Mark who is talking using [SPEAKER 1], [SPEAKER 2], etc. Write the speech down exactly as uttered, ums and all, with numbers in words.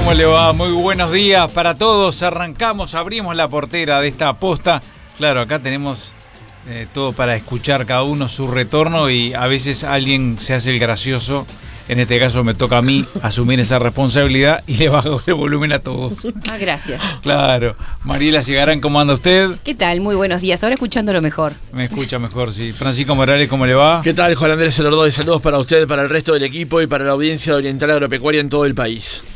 [SPEAKER 1] ¿Cómo le va? Muy buenos días para todos. Arrancamos, abrimos la portera de esta posta. Claro, acá tenemos eh, todo para escuchar cada uno su retorno y a veces alguien se hace el gracioso. En este caso me toca a mí asumir esa responsabilidad y le bajo el volumen a todos.
[SPEAKER 2] Ah, gracias.
[SPEAKER 1] Claro. Mariela Llegarán, ¿cómo anda usted?
[SPEAKER 2] ¿Qué tal? Muy buenos días. Ahora escuchándolo mejor.
[SPEAKER 1] Me escucha mejor, sí. Francisco Morales, ¿cómo le va?
[SPEAKER 3] ¿Qué tal, Juan Andrés Elordoy? Saludos para usted, para el resto del equipo y para la audiencia de Oriental Agropecuaria en todo el país.